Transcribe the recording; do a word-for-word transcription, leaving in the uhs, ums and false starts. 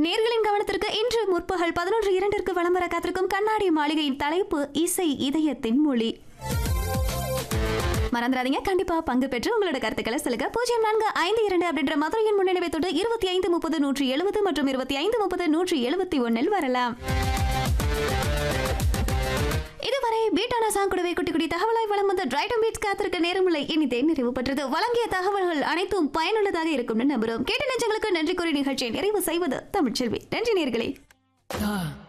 நேர்களின் கவனத்திற்கு இன்று முற்பகல் பதினொன்று இரண்டிற்கு வலம் வர காத்திருக்கும் கண்ணாடி மாளிகையின் தலைப்பு இசை இதயத்தின் மொழி. மறந்துடாதீங்க, கண்டிப்பா பங்கு பெற்று உங்களோட கருத்துக்களை சொல்லுங்க. பூஜ்ஜியம் நான்கு ஐந்து இரண்டு அப்படின்ற மதுரையின் முன்னணிவை தொட்டு இருபத்தி ஐந்து முப்பது நூற்றி எழுபது மற்றும் இருபத்தி ஐந்து முப்பது நூற்றி எழுபத்தி ஒன்னில் வரலாம். இதுவரை பீட்டானா சாங் கூடவே குட்டி குட்டி தகவலாய் வளம் வந்த டிரைட்டம் பீட்ஸ் காத்திருக்க நேரமில்லை இனிதே நிறைவு பெற்றது. வழங்கிய தகவல்கள் அனைத்தும் பயனுள்ளதாக இருக்கும் நம்புகிறோம். கேட்ட நெஞ்சங்களுக்கு நன்றி கூறி நிகழ்ச்சியை நிறைவு செய்வது தமிழ்ச்செல்வி. நன்றி நேயர்களே.